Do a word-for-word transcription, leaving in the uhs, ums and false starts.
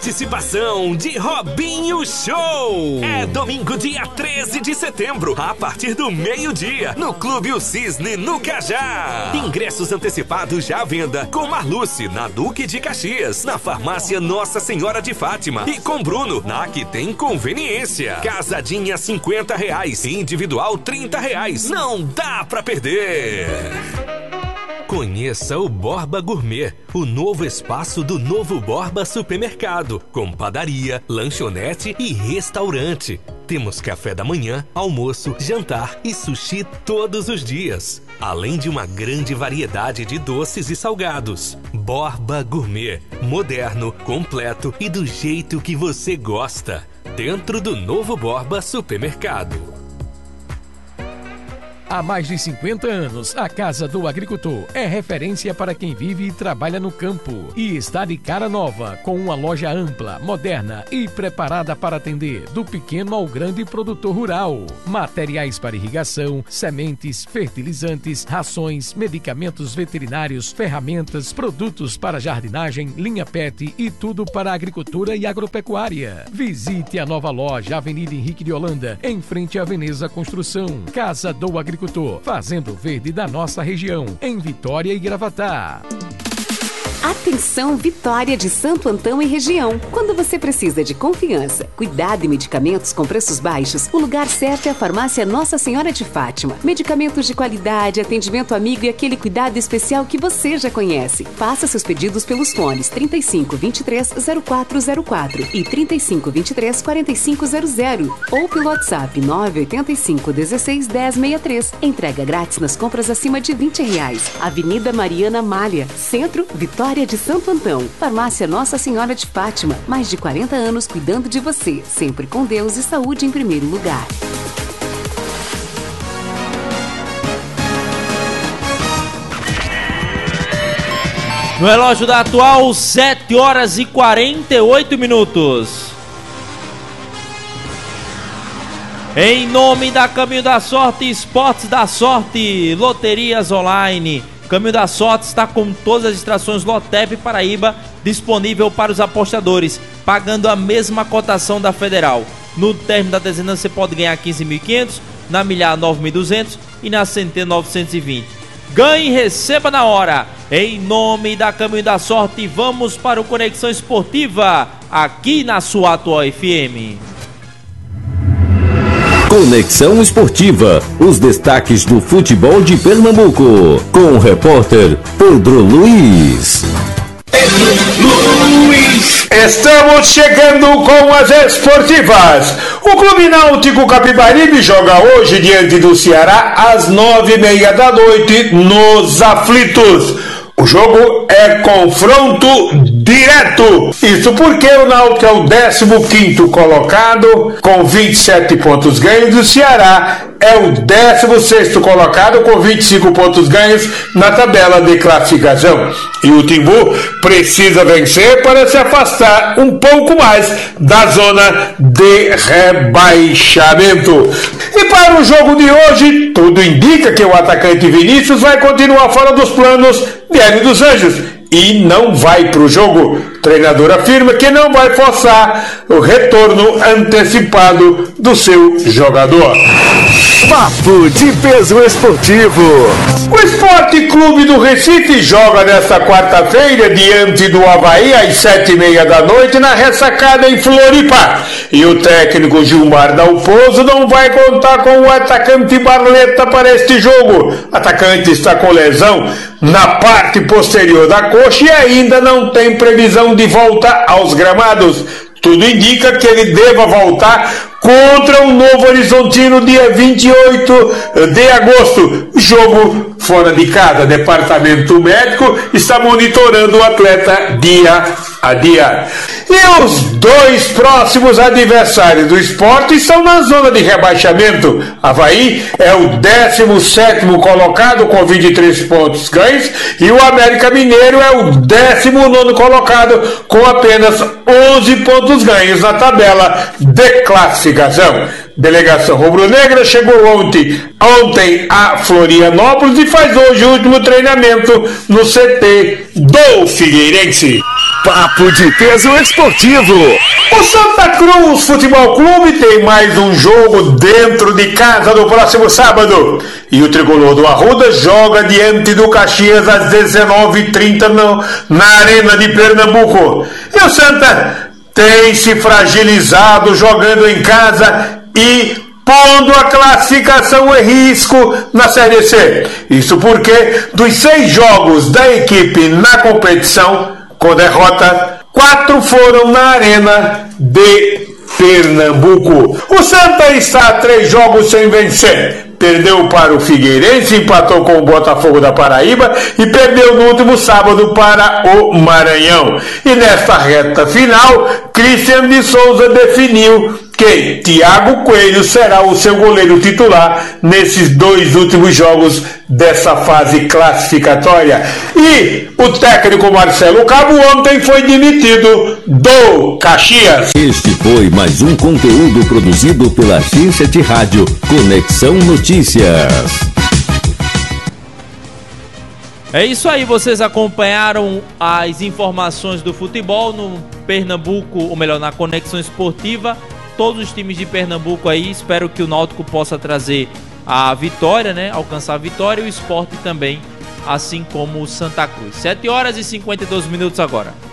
participação de Robinho Show. É domingo, dia treze de setembro, a partir do meio-dia, no Clube O Cisne, no Cajá. Ingressos antecipados já à venda com Marluce, na Duque de Caxias, na farmácia Nossa Senhora de Fátima e com Bruno, na Que Tem Conveniência. Casadinha cinquenta reais, individual trinta reais. Não dá pra perder. Conheça o Borba Gourmet, o novo espaço do Novo Borba Supermercado, com padaria, lanchonete e restaurante. Temos café da manhã, almoço, jantar e sushi todos os dias, além de uma grande variedade de doces e salgados. Borba Gourmet, moderno, completo e do jeito que você gosta, dentro do Novo Borba Supermercado. Há mais de cinquenta anos, a Casa do Agricultor é referência para quem vive e trabalha no campo e está de cara nova, com uma loja ampla, moderna e preparada para atender do pequeno ao grande produtor rural. Materiais para irrigação, sementes, fertilizantes, rações, medicamentos veterinários, ferramentas, produtos para jardinagem, linha pet e tudo para a agricultura e agropecuária. Visite a nova loja, Avenida Henrique de Holanda, em frente à Veneza Construção. Casa do Agricultor, fazendo verde da nossa região, em Vitória e Gravatá. Atenção, Vitória de Santo Antão e região. Quando você precisa de confiança, cuidado e medicamentos com preços baixos, o lugar certo é a farmácia Nossa Senhora de Fátima. Medicamentos de qualidade, atendimento amigo e aquele cuidado especial que você já conhece. Faça seus pedidos pelos fones trinta e cinco, vinte e três, zero quatro zero quatro e trinta e cinco, vinte e três, quarenta e cinco zero zero ou pelo WhatsApp nove oito cinco, dezesseis, dez, sessenta e três. Entrega grátis nas compras acima de vinte reais. Avenida Mariana Malha, Centro, Vitória de Santo Antão. Farmácia Nossa Senhora de Fátima. Mais de quarenta anos cuidando de você. Sempre com Deus e saúde em primeiro lugar. No relógio da atual, sete horas e quarenta e oito minutos. Em nome da Caminho da Sorte, Esportes da Sorte, Loterias Online. Caminho da Sorte está com todas as distrações Lotep Paraíba disponível para os apostadores, pagando a mesma cotação da Federal. No término da dezena você pode ganhar quinze mil e quinhentos, na milhar nove mil e duzentos e na centena novecentos e vinte. Ganhe e receba na hora. Em nome da Caminho da Sorte, vamos para o Conexão Esportiva, aqui na sua atual F M. Conexão Esportiva, os destaques do futebol de Pernambuco, com o repórter Pedro Luiz. Pedro Luiz. Estamos chegando com as esportivas. O Clube Náutico Capibaribe joga hoje diante do Ceará às nove e meia da noite nos Aflitos. O jogo é confronto direto. Isso porque o Náutico é o décimo quinto colocado com vinte e sete pontos ganhos e o Ceará é o décimo sexto colocado com vinte e cinco pontos ganhos na tabela de classificação. E o Timbu precisa vencer para se afastar um pouco mais da zona de rebaixamento. E para o jogo de hoje, tudo indica que o atacante Vinícius vai continuar fora dos planos de Hélio dos Anjos e não vai para o jogo. O treinador afirma que não vai forçar o retorno antecipado do seu jogador. Papo de Peso Esportivo. O Esporte Clube do Recife joga nesta quarta-feira diante do Avaí às sete e meia da noite na ressacada em Floripa. E o técnico Gilmar Dalpozo não vai contar com o atacante Barleta para este jogo. O atacante está com lesão na parte posterior da coxa e ainda não tem previsão de volta aos gramados. Tudo indica que ele deva voltar contra o Novo Horizontino dia vinte e oito de agosto. Jogo fora de casa. Departamento médico está monitorando o atleta dia a dia. E os dois próximos adversários do Esporte estão na zona de rebaixamento. Avaí é o décimo sétimo colocado com vinte e três pontos ganhos e o América Mineiro é o décimo nono colocado com apenas onze pontos ganhos na tabela de classificação. Delegação rubro-negra chegou ontem, ontem a Florianópolis e faz hoje o último treinamento no C T do Figueirense. Papo de Peso Esportivo. O Santa Cruz Futebol Clube tem mais um jogo dentro de casa no próximo sábado. E o tricolor do Arruda joga diante do Caxias às dezenove e trinta no, na Arena de Pernambuco. E o Santa tem se fragilizado jogando em casa e pondo a classificação em risco na Série C. Isso porque dos seis jogos da equipe na competição, com derrota, quatro foram na Arena de Pernambuco. O Santa está a três jogos sem vencer. Perdeu para o Figueirense, empatou com o Botafogo da Paraíba e perdeu no último sábado para o Maranhão. E nesta reta final, Christian de Souza definiu que Thiago Coelho será o seu goleiro titular nesses dois últimos jogos dessa fase classificatória. E o técnico Marcelo Cabo ontem foi demitido do Caxias. Este foi mais um conteúdo produzido pela agência de rádio Conexão Notícias. É isso aí, vocês acompanharam as informações do futebol no Pernambuco, ou melhor, na Conexão Esportiva. Todos os times de Pernambuco aí, espero que o Náutico possa trazer a vitória, né? Alcançar a vitória, e o Sport também, assim como o Santa Cruz. sete horas e cinquenta e dois minutos agora.